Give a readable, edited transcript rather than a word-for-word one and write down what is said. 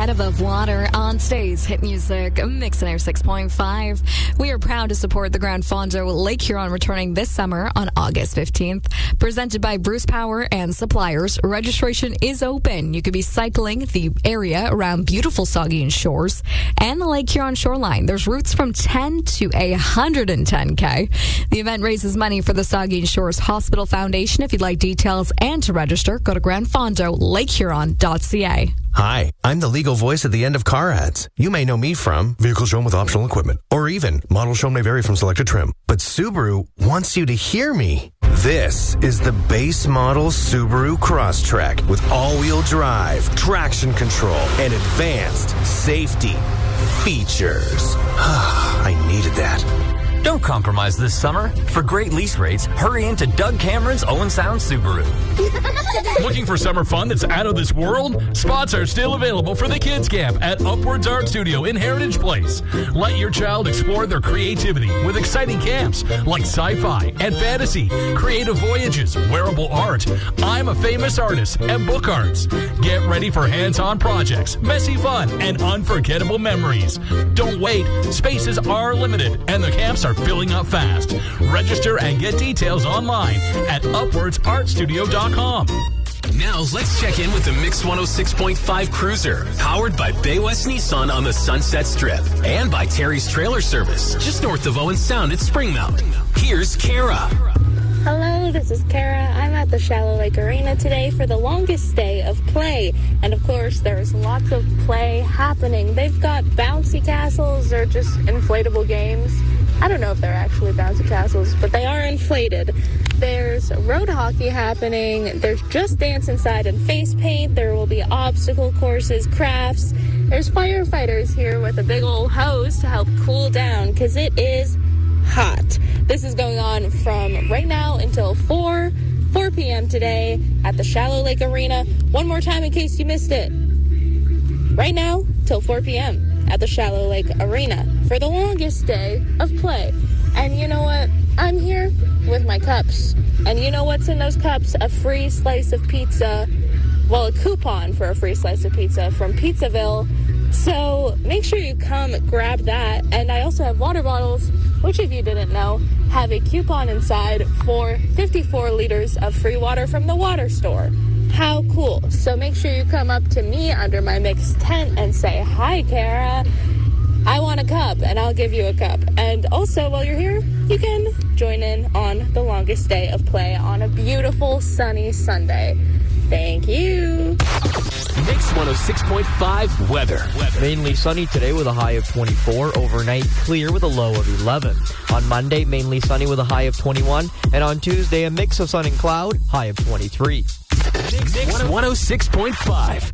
Head above water on today's hit music, Mix and Air 6.5. We are proud to support the Grand Fondo Lake Huron returning this summer on August 15th. Presented by Bruce Power and suppliers, registration is open. You could be cycling the area around beautiful Saugeen Shores and the Lake Huron shoreline. There's routes from 10 to 110K. The event raises money for the Saugeen Shores Hospital Foundation. If you'd like details and to register, go to grandfondoLakeHuron.ca. Hi, I'm the legal voice at the end of car ads. You may know me from vehicle shown with optional equipment, or even model shown may vary from selected trim. But Subaru wants you to hear me. This is the base model Subaru Crosstrek with all-wheel drive, traction control, and advanced safety features. I needed that. Don't compromise this summer. For great lease rates, hurry into Doug Cameron's Owen Sound Subaru. Looking for summer fun that's out of this world? Spots are still available for the kids' camp at Upwards Art Studio in Heritage Place. Let your child explore their creativity with exciting camps like sci-fi and fantasy, creative voyages, wearable art, I'm a Famous Artist, and book arts. Get ready for hands-on projects, messy fun, and unforgettable memories. Don't wait. Spaces are limited, and the camps are filling up fast. Register and get details online at upwardsartstudio.com. Now, let's check in with the Mix 106.5 Cruiser, powered by Bay West Nissan on the Sunset Strip and by Terry's Trailer Service, just north of Owen Sound at Springmount. Here's Kara. Hello, this is Kara. I'm at the Shallow Lake Arena today for the longest day of play. And of course, there's lots of play happening. They've got bouncy castles or just inflatable games. I don't know if they're actually bouncy castles, but they are inflated. There's road hockey happening. There's Just Dance Inside and face paint. There will be obstacle courses, crafts. There's firefighters here with a big old hose to help cool down because it is hot. This is going on from right now until 4 p.m. today at the Shallow Lake Arena. One more time in case you missed it. Right now till 4 p.m. at the Shallow Lake Arena for the longest day of play. And you know what? I'm here with my cups. And you know what's in those cups? A free slice of pizza. Well, a coupon for a free slice of pizza from Pizzaville. So make sure you come grab that. And I also have water bottles, which if you didn't know, have a coupon inside for 54 liters of free water from the water store. How cool. So make sure you come up to me under my Mix tent and say, "Hi, Kara. I want a cup," and I'll give you a cup. And also, while you're here, you can join in on the longest day of play on a beautiful sunny Sunday. Thank you. Mix 106.5 weather. Mainly sunny today with a high of 24. Overnight clear with a low of 11. On Monday, mainly sunny with a high of 21. And on Tuesday, a mix of sun and cloud, high of 23. Mix 106.5.